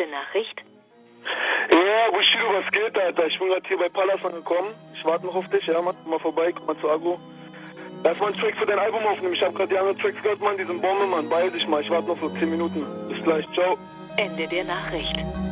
Nächste Nachricht. Ja, Bushido, was geht, Alter? Ich bin gerade hier bei Palas angekommen. Ich warte noch auf dich, ja, Mann. Komm mal vorbei, komm mal zu Agro. Lass mal einen Track für dein Album aufnehmen. Ich habe gerade die anderen Tracks gehört, Mann. Die sind Bombe, Mann. Beeil dich mal. Ich warte noch so 10 Minuten. Bis gleich. Ciao. Ende der Nachricht.